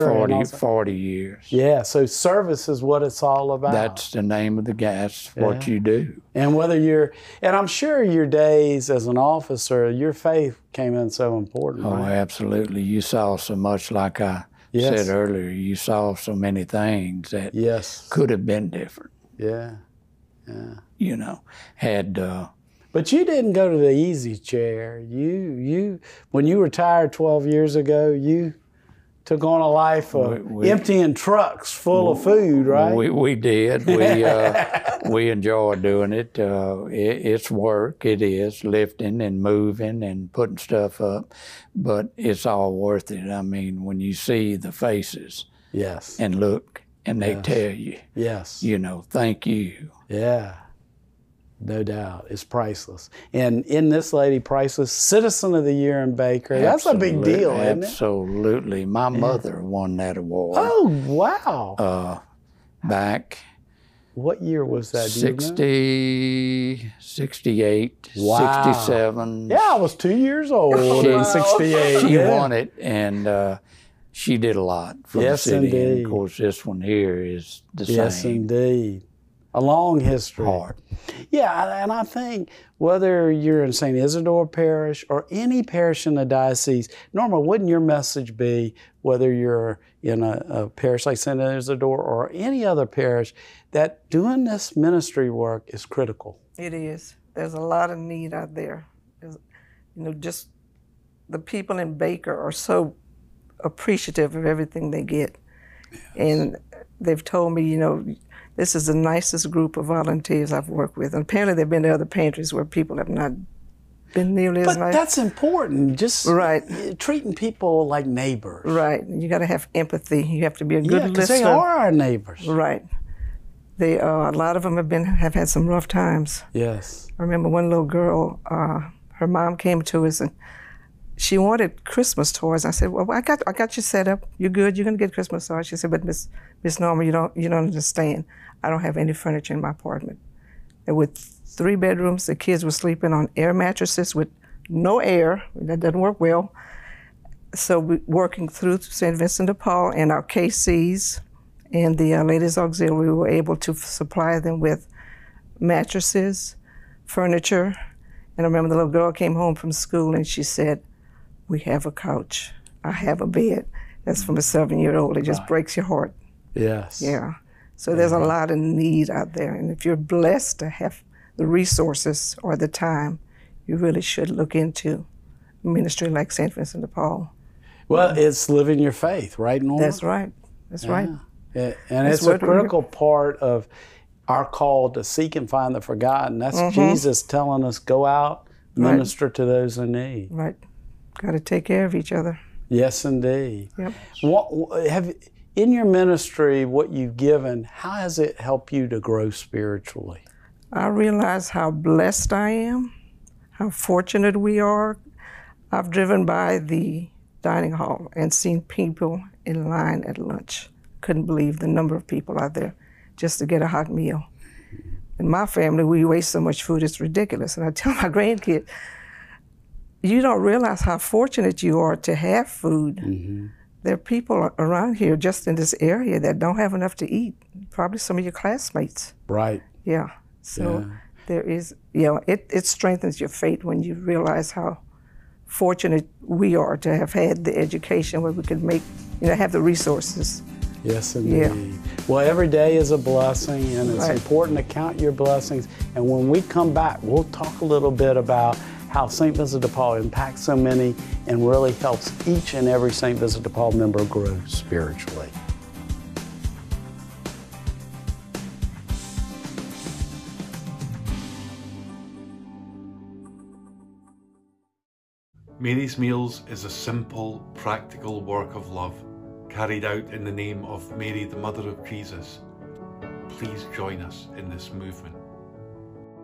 40 years. Yeah, so service is what it's all about. That's the name of the gas, what you do. And and I'm sure your days as an officer, your faith came in so important. Oh, right? absolutely. You saw so much, like I said earlier, you saw so many things that could have been different. Yeah. You know, But you didn't go to the easy chair. You when you retired 12 years ago, you took on a life of emptying trucks full of food, right? We did. We enjoy doing it. It's work. It is lifting and moving and putting stuff up, but it's all worth it. I mean, when you see the faces, and look, and they tell you, you know, thank you. Yeah. No doubt. It's priceless. And in this lady, priceless, Citizen of the Year in Baker. That's a big deal, isn't it? Absolutely. My mother won that award. Oh, wow. Back. What year was that? 68, wow. 67. Yeah, I was 2 years old in 68. She won it, and she did a lot for the city. Indeed. And of course, this one here is the same. Yes, indeed. A long history. Hard. Yeah, and I think whether you're in St. Isidore Parish or any parish in the diocese, Norma, wouldn't your message be, whether you're in a parish like St. Isidore or any other parish, that doing this ministry work is critical? It is. There's a lot of need out there. You know, just the people in Baker are so appreciative of everything they get. And they've told me, you know, this is the nicest group of volunteers I've worked with. And apparently they've been to other pantries where people have not been nearly as nice. But that's important, just treating people like neighbors. Right. You got to have empathy. You have to be a good listener. Because they are our neighbors. Right. They a lot of them have had some rough times. Yes. I remember one little girl, her mom came to us and she wanted Christmas toys. I said, "Well, I got you set up. You're good. You're gonna get Christmas toys." She said, "But Miss Norma, you don't understand. I don't have any furniture in my apartment." And with 3 bedrooms, the kids were sleeping on air mattresses with no air. That doesn't work well. So we working through St. Vincent de Paul and our KCs and the Ladies Auxiliary, we were able to supply them with mattresses, furniture. And I remember the little girl came home from school and she said, "We have a couch. I have a bed." That's from a 7-year-old. It just breaks your heart. Yes. Yeah. So there's a lot of need out there. And if you're blessed to have the resources or the time, you really should look into a ministry like St. Vincent de Paul. Well, it's living your faith, right, Norma? That's right. That's right. Yeah. And it's a critical part of our call to seek and find the forgotten. That's Jesus telling us, go out, minister to those in need. Right. Got to take care of each other. Yes, indeed. Yep. In your ministry, what you've given, how has it helped you to grow spiritually? I realize how blessed I am, how fortunate we are. I've driven by the dining hall and seen people in line at lunch. Couldn't believe the number of people out there just to get a hot meal. In my family, we waste so much food, it's ridiculous. And I tell my grandkids, you don't realize how fortunate you are to have food. There are people around here just in this area that don't have enough to eat, probably some of your classmates. Right. Yeah. So there is, it strengthens your faith when you realize how fortunate we are to have had the education where we could make, have the resources. Yes, indeed. Well, every day is a blessing, and it's important to count your blessings. And when we come back, we'll talk a little bit about how St. Vincent de Paul impacts so many and really helps each and every St. Vincent de Paul member grow spiritually. Mary's Meals is a simple, practical work of love carried out in the name of Mary, the Mother of Jesus. Please join us in this movement.